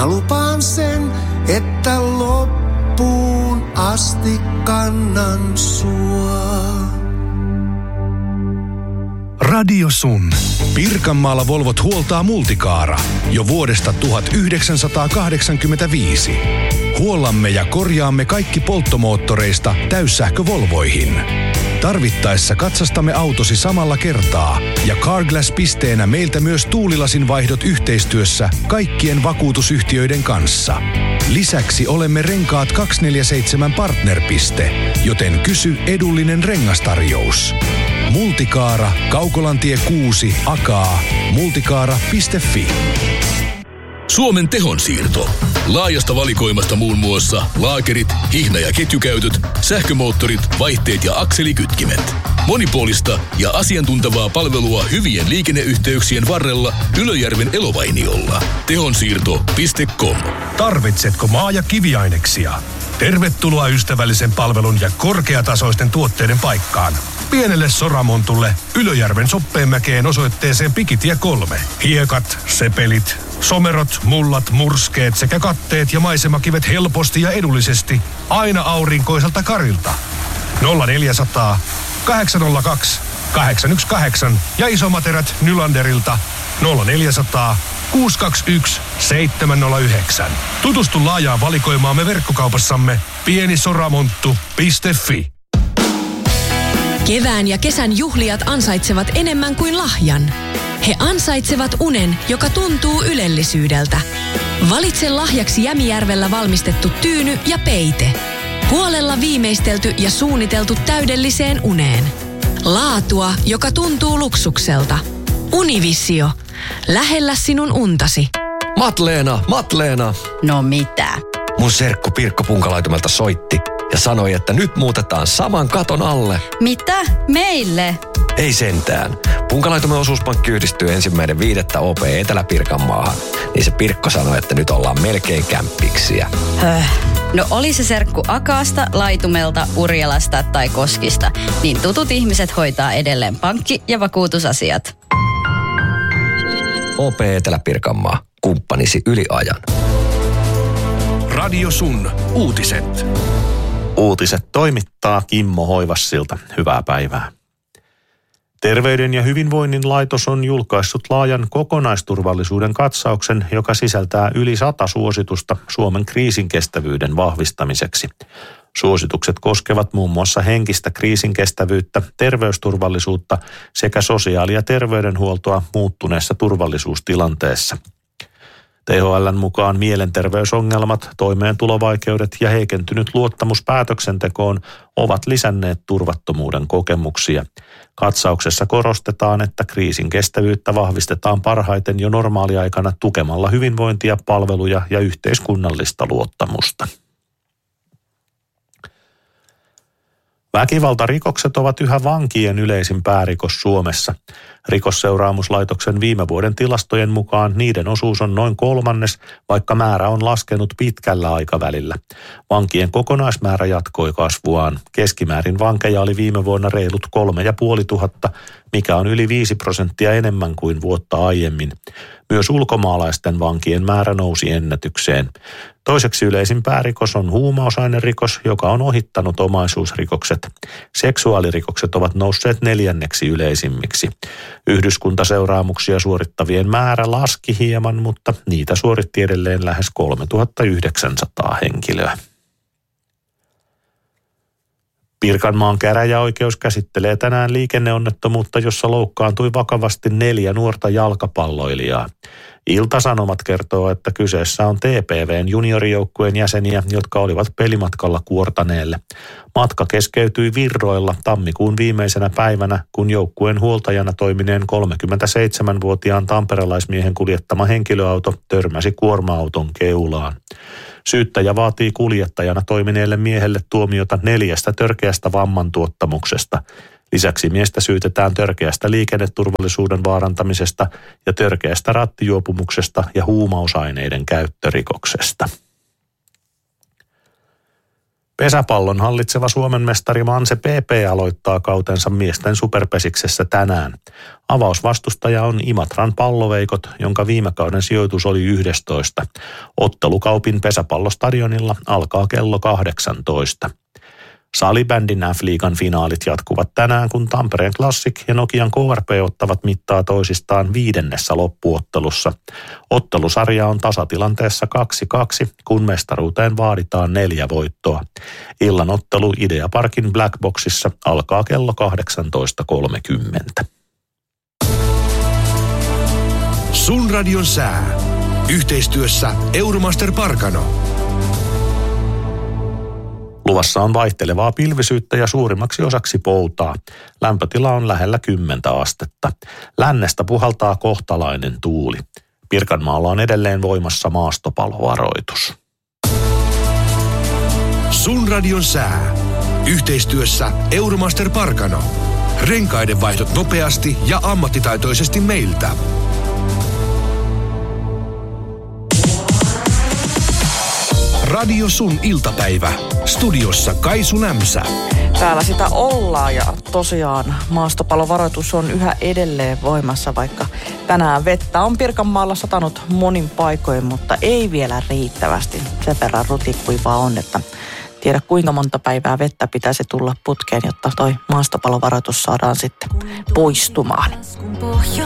Mä lupaan sen, että loppuun asti kannan sua. Radio Sun. Pirkanmaalla Volvot huoltaa Multicaara jo vuodesta 1985. Huollamme ja korjaamme kaikki polttomoottoreista täyssähkövolvoihin. Tarvittaessa katsastamme autosi samalla kertaa ja Carglass-pisteenä meiltä myös tuulilasin vaihdot yhteistyössä kaikkien vakuutusyhtiöiden kanssa. Lisäksi olemme Renkaat 247 partnerpiste, joten kysy edullinen rengastarjous. Multicaara, Kaukolantie 6, Akaa, multicaara.fi. Suomen tehonsiirto. Laajasta valikoimasta muun muassa laakerit, hihna- ja ketjukäytöt, sähkömoottorit, vaihteet ja akselikytkimet. Monipuolista ja asiantuntevaa palvelua hyvien liikenneyhteyksien varrella Ylöjärven Elovainiolla. Tehonsiirto.com. Tarvitsetko maa- ja kiviaineksia? Tervetuloa ystävällisen palvelun ja korkeatasoisten tuotteiden paikkaan. Pienelle Soramontulle Ylöjärven Soppeenmäkeen osoitteeseen Pikitie 3. Hiekat, sepelit, somerot, mullat, murskeet sekä katteet ja maisemakivet helposti ja edullisesti aina aurinkoiselta karilta. 0400 802 818 ja isomaterät Nylanderilta 0400 621 709. Tutustu laajaan valikoimaamme verkkokaupassamme pienisoramonttu.fi. Kevään ja kesän juhlijat ansaitsevat enemmän kuin lahjan. He ansaitsevat unen, joka tuntuu ylellisyydeltä. Valitse lahjaksi Jämijärvellä valmistettu tyyny ja peite. Huolella viimeistelty ja suunniteltu täydelliseen uneen. Laatua, joka tuntuu luksukselta. Univisio. Lähellä sinun untasi. Matleena. No mitä? Mun serkku Pirkko Punkalaitumelta soitti ja sanoi, että nyt muutetaan saman katon alle. Mitä? Meille? Ei sentään. Punkalaitumen osuuspankki yhdistyy 1.5. OP Etelä-Pirkanmaahan. Niin se Pirkko sanoi, että nyt ollaan melkein kämppiksiä. No oli se serkku Akaasta, Laitumelta, Urjalasta tai Koskista, niin tutut ihmiset hoitaa edelleen pankki- ja vakuutusasiat. OP Etelä-Pirkanmaa. Kumppanisi yli ajan. Radio Sun. Uutiset. Uutiset toimittaa Kimmo Hoivassilta. Hyvää päivää. Terveyden ja hyvinvoinnin laitos on julkaissut laajan kokonaisturvallisuuden katsauksen, joka sisältää yli 100 suositusta Suomen kriisinkestävyyden vahvistamiseksi. Suositukset koskevat muun muassa henkistä kriisinkestävyyttä, terveysturvallisuutta sekä sosiaali- ja terveydenhuoltoa muuttuneessa turvallisuustilanteessa. THL:n mukaan mielenterveysongelmat, toimeentulovaikeudet ja heikentynyt luottamus päätöksentekoon ovat lisänneet turvattomuuden kokemuksia. Katsauksessa korostetaan, että kriisin kestävyyttä vahvistetaan parhaiten jo normaaliaikana tukemalla hyvinvointia, palveluja ja yhteiskunnallista luottamusta. Väkivaltarikokset ovat yhä vankien yleisin päärikos Suomessa. Rikosseuraamuslaitoksen viime vuoden tilastojen mukaan niiden osuus on noin 1/3, vaikka määrä on laskenut pitkällä aikavälillä. Vankien kokonaismäärä jatkoi kasvuaan. Keskimäärin vankeja oli viime vuonna reilut 3,500, mikä on yli 5% enemmän kuin vuotta aiemmin. Myös ulkomaalaisten vankien määrä nousi ennätykseen. Toiseksi yleisin päärikos on huumausainerikos, joka on ohittanut omaisuusrikokset. Seksuaalirikokset ovat nousseet 4. yleisimmiksi. Yhdyskuntaseuraamuksia suorittavien määrä laski hieman, mutta niitä suoritti edelleen lähes 3900 henkilöä. Pirkanmaan käräjäoikeus käsittelee tänään liikenneonnettomuutta, jossa loukkaantui vakavasti 4 nuorta jalkapalloilijaa. Ilta-Sanomat kertoo, että kyseessä on TPV:n juniorijoukkueen jäseniä, jotka olivat pelimatkalla Kuortaneelle. Matka keskeytyi Virroilla tammikuun viimeisenä päivänä, kun joukkueen huoltajana toimineen 37-vuotiaan tamperelaismiehen kuljettama henkilöauto törmäsi kuorma-auton keulaan. Syyttäjä vaatii kuljettajana toimineelle miehelle tuomiota 4 törkeästä vammantuottamuksesta. Lisäksi miestä syytetään törkeästä liikenneturvallisuuden vaarantamisesta ja törkeästä rattijuopumuksesta ja huumausaineiden käyttörikoksesta. Pesäpallon hallitseva Suomen mestari Manse PP aloittaa kautensa miesten superpesiksessä tänään. Avausvastustaja on Imatran Palloveikot, jonka viime kauden sijoitus oli 11. Ottelu Kaupin pesäpallostadionilla alkaa kello 18. Salibändin F-liigan finaalit jatkuvat tänään, kun Tampereen Classic ja Nokian KRP ottavat mittaa toisistaan 5. loppuottelussa. Ottelusarja on tasatilanteessa 2-2, kun mestaruuteen vaaditaan 4 voittoa. Illan ottelu Ideaparkin Black Boxissa alkaa kello 18.30. Sun radion sää. Yhteistyössä Euromaster Parkano. Luvassa on vaihtelevaa pilvisyyttä ja suurimmaksi osaksi poutaa. Lämpötila on lähellä 10 astetta. Lännestä puhaltaa kohtalainen tuuli. Pirkanmaalla on edelleen voimassa maastopalovaroitus. Sun radion sää. Yhteistyössä Euromaster Parkano. Renkaiden vaihdot nopeasti ja ammattitaitoisesti meiltä. Radio Sun iltapäivä. Studiossa Kaisu Nämsä. Täällä sitä ollaan ja tosiaan maastopalovaroitus on yhä edelleen voimassa, vaikka tänään vettä on Pirkanmaalla satanut monin paikoin, mutta ei vielä riittävästi. Sen verran rutikuivaa on, että tiedä kuinka monta päivää vettä pitäisi tulla putkeen, jotta toi maastopalovaroitus saadaan sitten poistumaan.